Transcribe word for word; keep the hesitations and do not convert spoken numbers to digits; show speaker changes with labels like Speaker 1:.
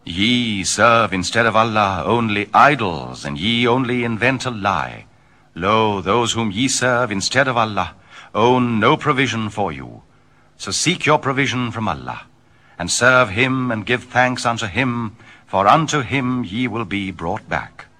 Speaker 1: Ye serve instead of Allah only idols, and ye only invent a lie. Lo, those whom ye serve instead of Allah own no provision for you. So seek your provision from Allah, and serve him and give thanks unto him, for unto him ye will be brought back.